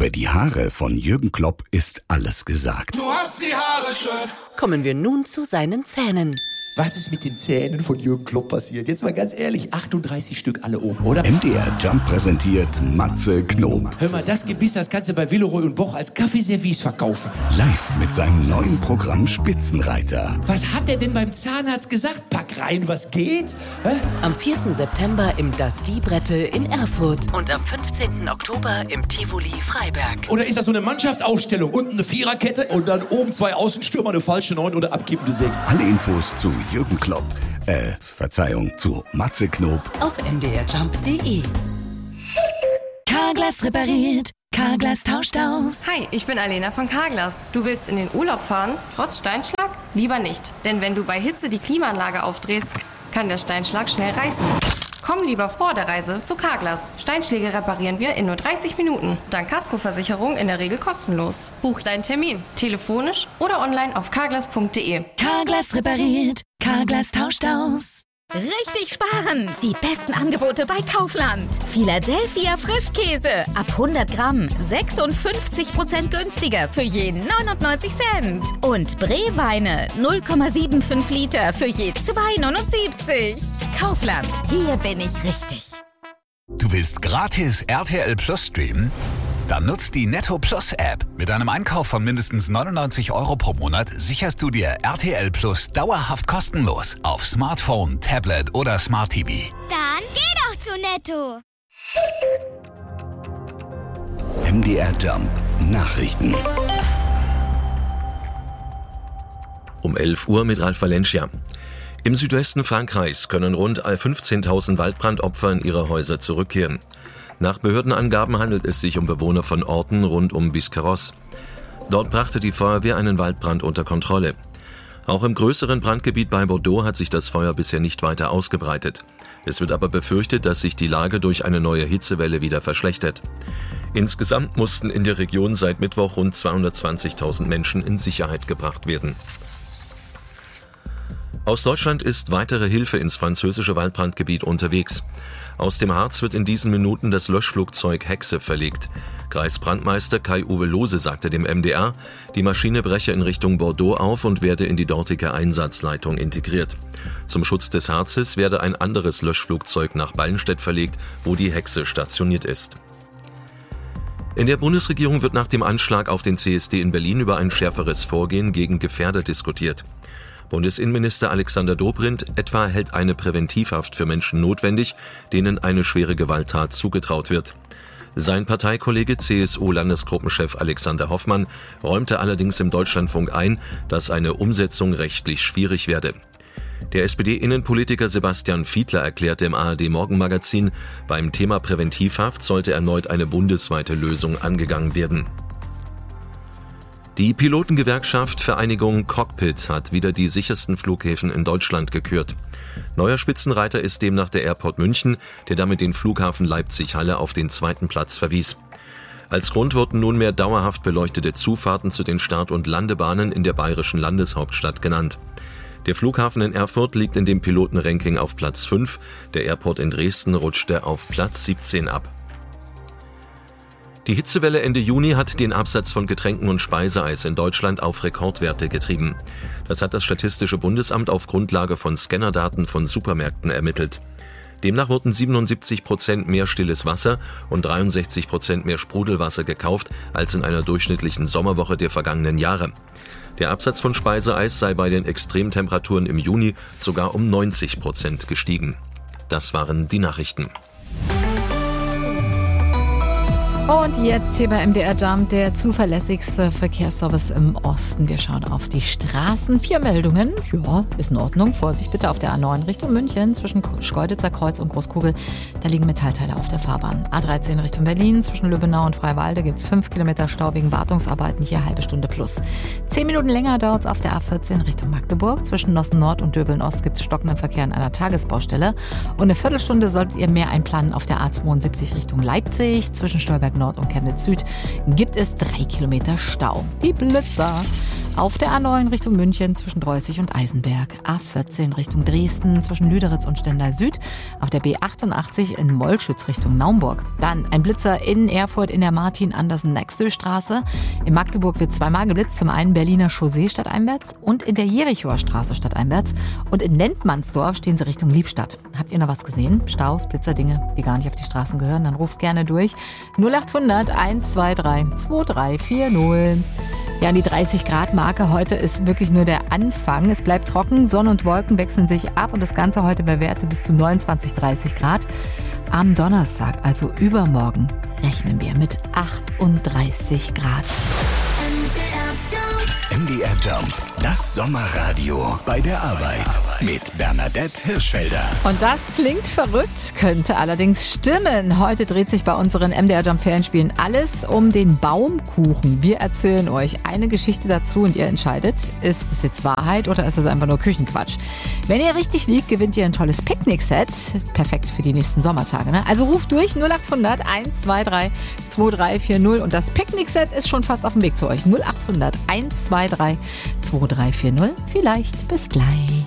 Über die Haare von Jürgen Klopp ist alles gesagt. Du hast die Haare schön. Kommen wir nun zu seinen Zähnen. Was ist mit den Zähnen von Jürgen Klopp passiert? Jetzt mal ganz ehrlich, 38 Stück alle oben, oder? MDR Jump präsentiert Matze Knob. Hör mal, das Gebiss, das kannst du bei Villeroy und Boch als Kaffeeservice verkaufen. Live mit seinem neuen Programm Spitzenreiter. Was hat er denn beim Zahnarzt gesagt? Pack rein, was geht? Hä? Am 4. September im Das Diebrettel in Erfurt und am 15. Oktober im Tivoli Freiberg. Oder ist das so eine Mannschaftsaufstellung? Unten eine Viererkette und dann oben 2 Außenstürmer, eine falsche 9 oder abkippende 6. Alle Infos zu Jürgen Klopp, zu Matze Knob auf mdrjump.de. Carglass repariert, Carglass tauscht aus. Hi, ich bin Alena von Carglass. Du willst in den Urlaub fahren, trotz Steinschlag? Lieber nicht, denn wenn du bei Hitze die Klimaanlage aufdrehst, kann der Steinschlag schnell reißen. Komm lieber vor der Reise zu Carglass. Steinschläge reparieren wir in nur 30 Minuten. Dank Kaskoversicherung in der Regel kostenlos. Buch deinen Termin, telefonisch oder online auf carglass.de. Carglass repariert, Carglass tauscht aus. Richtig sparen! Die besten Angebote bei Kaufland. Philadelphia Frischkäse ab 100 Gramm 56% günstiger für je 99 Cent. Und Bree-Weine 0,75 Liter für je 2,79. Kaufland, hier bin ich richtig. Du willst gratis RTL Plus streamen? Dann nutzt die Netto Plus App. Mit einem Einkauf von mindestens 99 € pro Monat sicherst du dir RTL Plus dauerhaft kostenlos auf Smartphone, Tablet oder Smart TV. Dann geh doch zu Netto. MDR Jump Nachrichten. Um 11 Uhr mit Ralf Valencia. Im Südwesten Frankreichs können rund 15.000 Waldbrandopfer in ihre Häuser zurückkehren. Nach Behördenangaben handelt es sich um Bewohner von Orten rund um Biscarrosse. Dort brachte die Feuerwehr einen Waldbrand unter Kontrolle. Auch im größeren Brandgebiet bei Bordeaux hat sich das Feuer bisher nicht weiter ausgebreitet. Es wird aber befürchtet, dass sich die Lage durch eine neue Hitzewelle wieder verschlechtert. Insgesamt mussten in der Region seit Mittwoch rund 220.000 Menschen in Sicherheit gebracht werden. Aus Deutschland ist weitere Hilfe ins französische Waldbrandgebiet unterwegs. Aus dem Harz wird in diesen Minuten das Löschflugzeug Hexe verlegt. Kreisbrandmeister Kai-Uwe Lohse sagte dem MDR, die Maschine breche in Richtung Bordeaux auf und werde in die dortige Einsatzleitung integriert. Zum Schutz des Harzes werde ein anderes Löschflugzeug nach Ballenstedt verlegt, wo die Hexe stationiert ist. In der Bundesregierung wird nach dem Anschlag auf den CSD in Berlin über ein schärferes Vorgehen gegen Gefährder diskutiert. Bundesinnenminister Alexander Dobrindt etwa hält eine Präventivhaft für Menschen notwendig, denen eine schwere Gewalttat zugetraut wird. Sein Parteikollege CSU-Landesgruppenchef Alexander Hoffmann räumte allerdings im Deutschlandfunk ein, dass eine Umsetzung rechtlich schwierig werde. Der SPD-Innenpolitiker Sebastian Fiedler erklärte im ARD-Morgenmagazin, beim Thema Präventivhaft sollte erneut eine bundesweite Lösung angegangen werden. Die Pilotengewerkschaft Vereinigung Cockpit hat wieder die sichersten Flughäfen in Deutschland gekürt. Neuer Spitzenreiter ist demnach der Airport München, der damit den Flughafen Leipzig-Halle auf den 2. Platz verwies. Als Grund wurden nunmehr dauerhaft beleuchtete Zufahrten zu den Start- und Landebahnen in der bayerischen Landeshauptstadt genannt. Der Flughafen in Erfurt liegt in dem Pilotenranking auf Platz 5, der Airport in Dresden rutschte auf Platz 17 ab. Die Hitzewelle Ende Juni hat den Absatz von Getränken und Speiseeis in Deutschland auf Rekordwerte getrieben. Das hat das Statistische Bundesamt auf Grundlage von Scannerdaten von Supermärkten ermittelt. Demnach wurden 77% mehr stilles Wasser und 63% mehr Sprudelwasser gekauft als in einer durchschnittlichen Sommerwoche der vergangenen Jahre. Der Absatz von Speiseeis sei bei den Extremtemperaturen im Juni sogar um 90% gestiegen. Das waren die Nachrichten. Und jetzt hier bei MDR Jump der zuverlässigste Verkehrsservice im Osten. Wir schauen auf die Straßen. 4 Meldungen. Ja, ist in Ordnung. Vorsicht bitte auf der A9 Richtung München zwischen Schkeuditzer Kreuz und Großkugel. Da liegen Metallteile auf der Fahrbahn. A13 Richtung Berlin zwischen Löbenau und Freiwalde gibt es 5 Kilometer Stau wegen Wartungsarbeiten. Hier halbe Stunde plus. 10 Minuten länger dauert es auf der A14 Richtung Magdeburg. Zwischen Nossen Nord und Döbeln Ost gibt es stockenden Verkehr an einer Tagesbaustelle. Und eine Viertelstunde solltet ihr mehr einplanen auf der A72 Richtung Leipzig. Zwischen Stolberg Nord und Chemnitz Süd gibt es 3 Kilometer Stau. Die Blitzer. Auf der A9 Richtung München zwischen Dreußig und Eisenberg. A14 Richtung Dresden zwischen Lüderitz und Stendal Süd. Auf der B88 in Mollschütz Richtung Naumburg. Dann ein Blitzer in Erfurt in der Martin-Andersen-Nexö-Straße. In Magdeburg wird zweimal geblitzt. Zum einen Berliner Chaussee stadteinwärts und in der Jerichoer Straße stadteinwärts. Und in Nentmannsdorf stehen sie Richtung Liebstadt. Habt ihr noch was gesehen? Staus, Blitzerdinge, die gar nicht auf die Straßen gehören? Dann ruft gerne durch. 0800 123 2340. Ja, die 30-Grad-Marke heute ist wirklich nur der Anfang. Es bleibt trocken, Sonne und Wolken wechseln sich ab und das Ganze heute bei Werte bis zu 29, 30 Grad. Am Donnerstag, also übermorgen, rechnen wir mit 38 Grad. MDR Jump, das Sommerradio bei der Arbeit mit Bernadette Hirschfelder. Und das klingt verrückt, könnte allerdings stimmen. Heute dreht sich bei unseren MDR Jump Ferienspielen alles um den Baumkuchen. Wir erzählen euch eine Geschichte dazu und ihr entscheidet, ist es jetzt Wahrheit oder ist es einfach nur Küchenquatsch? Wenn ihr richtig liegt, gewinnt ihr ein tolles Picknick-Set. Perfekt für die nächsten Sommertage, ne? Also ruft durch 0800 123 2340 und das Picknick-Set ist schon fast auf dem Weg zu euch. 0800 123 2340. Vielleicht bis gleich.